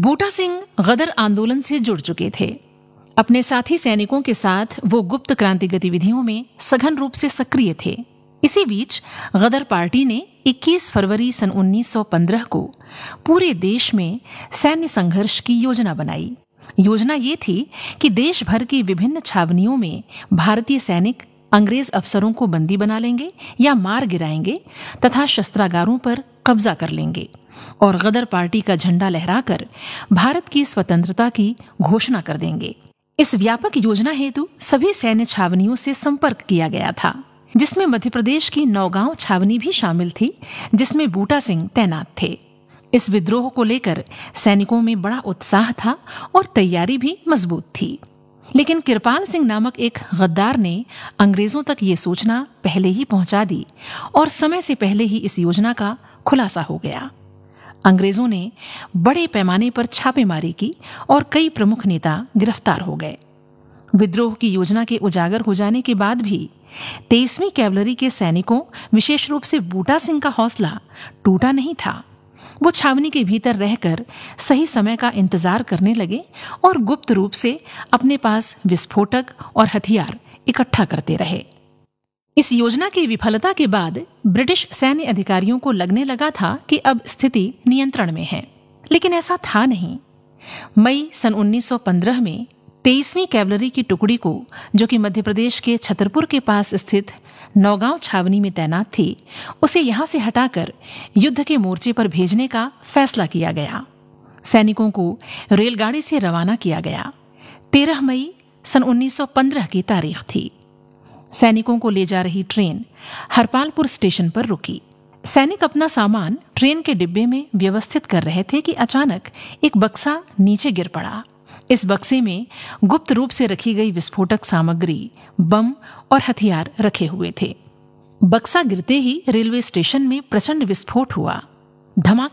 बूटा सिंह गदर आंदोलन से जुड़ चुके थे। अपने साथी सैनिकों के साथ वो गुप्त क्रांति गतिविधियों में सघन रूप से सक्रिय थे। इसी बीच गदर पार्टी ने 21 फरवरी सन 1915 को पूरे देश में सैन्य संघर्ष की योजना बनाई। योजना ये थी कि देश भर की विभिन्न छावनियों में भारतीय सैनिक अंग्रेज अफसरों को बंदी बना लेंगे या मार गिराएंगे तथा शस्त्रागारों पर कब्जा कर लेंगे और गदर पार्टी का झंडा लहराकर भारत की स्वतंत्रता की घोषणा कर देंगे। इस व्यापक योजना हेतु सभी सैन्य छावनियों से संपर्क किया गया था, जिसमें मध्य प्रदेश की नौगांव छावनी भी शामिल थी, जिसमें बूटा सिंह तैनात थे। इस विद्रोह को लेकर सैनिकों में बड़ा उत्साह था और तैयारी भी मजबूत थी। लेकिन कृपाल सिंह नामक एक गद्दार ने अंग्रेजों तक ये सूचना पहले ही पहुंचा दी और समय से पहले ही इस योजना का खुलासा हो गया। अंग्रेजों ने बड़े पैमाने पर छापेमारी की और कई प्रमुख नेता गिरफ्तार हो गए। विद्रोह की योजना के उजागर हो जाने के बाद भी 23वीं कैवलरी के सैनिकों, विशेष रूप से बूटा सिंह का हौसला टूटा नहीं था। वो छावनी के भीतर रहकर सही समय का इंतजार करने लगे और गुप्त रूप से अपने पास विस्फोटक और हथियार इकट्ठा करते रहे। इस योजना की विफलता के बाद ब्रिटिश सैन्य अधिकारियों को लगने लगा था कि अब स्थिति नियंत्रण में है, लेकिन ऐसा था नहीं। मई सन 1915 में 23वीं कैवलरी की टुकड़ी को, जो कि मध्य प्रदेश के छतरपुर के पास स्थित नौगांव छावनी में तैनात थी, उसे यहां से हटाकर युद्ध के मोर्चे पर भेजने का फैसला किया गया। सैनिकों को रेलगाड़ी से रवाना किया गया। 13 मई सन 1915 की तारीख थी। सैनिकों को ले जा रही ट्रेन हरपालपुर स्टेशन पर रुकी। सैनिक अपना सामान ट्रेन के डिब्बे में व्यवस्थित कर रहे थे कि अचानक एक बक्सा नीचे गिर पड़ा। इस बक्से में गुप्त रूप से रखी गई विस्फोटक सामग्री, बम और हथियार रखे हुए थे। बक्सा गिरते ही रेलवे स्टेशन में प्रचंड विस्फोट हुआ। धमाका